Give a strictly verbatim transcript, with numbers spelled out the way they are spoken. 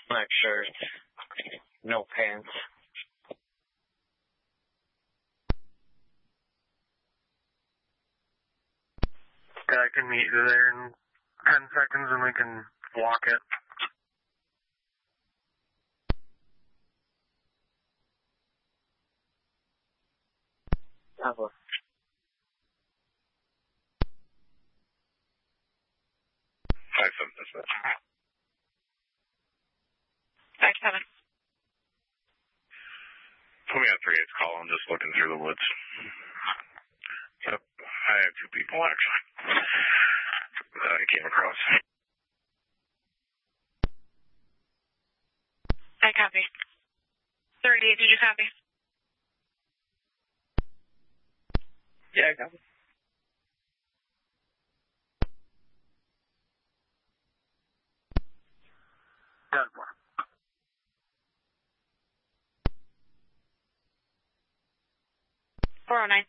Black shirt. No pants. Yeah, I can meet you there in ten seconds and we can walk it. Bravo. Five seven, that's it. Five seven. Put me on three eight's call. I'm just looking through the woods. Yep, I have two people actually that I came across. I copy. thirty-eight, did you copy? Yeah, I got it. Done for. four oh nine.